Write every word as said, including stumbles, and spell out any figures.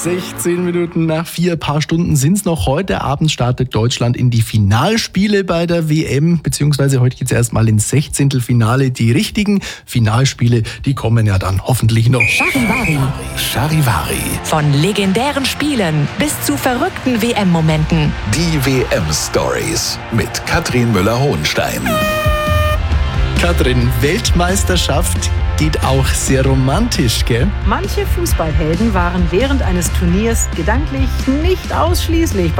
sechzehn Minuten nach vier, paar Stunden sind es noch. Heute Abend startet Deutschland in die Finalspiele bei der W M, beziehungsweise heute geht es erstmal ins Sechzehntelfinale. Die richtigen Finalspiele, die kommen ja dann hoffentlich noch. Charivari. Charivari. Von legendären Spielen bis zu verrückten W M-Momenten. Die W M-Stories mit Katrin Müller-Hohenstein. Katrin, Weltmeisterschaft geht auch sehr romantisch, gell? Manche Fußballhelden waren während eines Turniers gedanklich nicht ausschließlich